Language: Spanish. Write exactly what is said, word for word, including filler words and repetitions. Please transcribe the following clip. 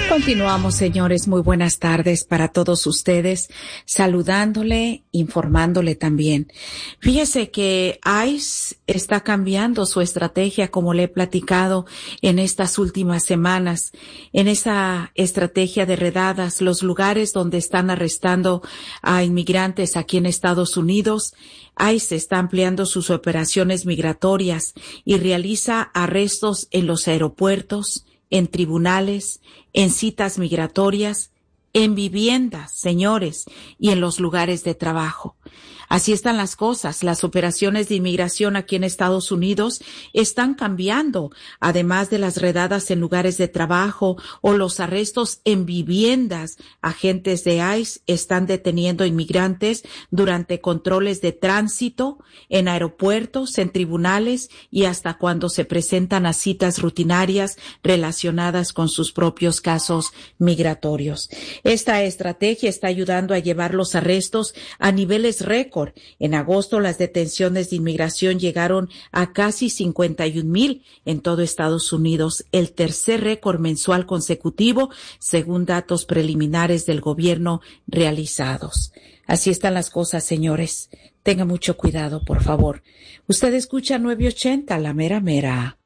Continuamos, señores. Muy buenas tardes para todos ustedes, saludándole, informándole también. Fíjese que ICE está cambiando su estrategia, como le he platicado en estas últimas semanas. En esa estrategia de redadas, los lugares donde están arrestando a inmigrantes aquí en Estados Unidos, ICE está ampliando sus operaciones migratorias y realiza arrestos en los aeropuertos, en tribunales, en citas migratorias, en viviendas, señores, y en los lugares de trabajo. Así están las cosas. Las operaciones de inmigración aquí en Estados Unidos están cambiando, además de las redadas en lugares de trabajo o los arrestos en viviendas. Agentes de ICE están deteniendo inmigrantes durante controles de tránsito, en aeropuertos, en tribunales y hasta cuando se presentan a citas rutinarias relacionadas con sus propios casos migratorios. Esta estrategia está ayudando a llevar los arrestos a niveles récord. En agosto, las detenciones de inmigración llegaron a casi cincuenta y un mil en todo Estados Unidos, el tercer récord mensual consecutivo, según datos preliminares del gobierno realizados. Así están las cosas, señores. Tenga mucho cuidado, por favor. Usted escucha nueve ochenta, La Mera Mera.